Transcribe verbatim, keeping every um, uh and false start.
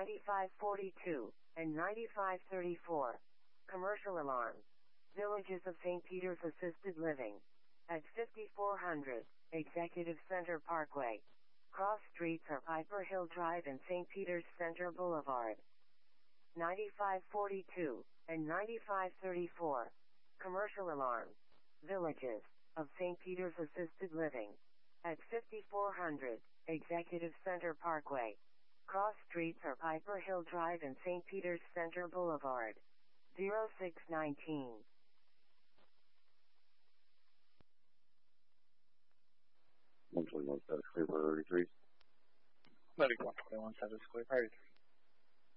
ninety-five forty-two, and ninety-five thirty-four. Commercial alarm. Villages of Saint Peter's Assisted Living. At fifty-four hundred, Executive Center Parkway. Cross streets are Piper Hill Drive and Saint Peter's Center Boulevard. ninety-five forty-two, and ninety-five thirty-four. Commercial alarm. Villages of Saint Peter's Assisted Living. At fifty-four hundred, Executive Center Parkway. Cross streets are Piper Hill Drive and Saint Peter's Center Boulevard. zero six nineteen. one twenty-one status clear, priority three. Medic one twenty-one status clear, priority three.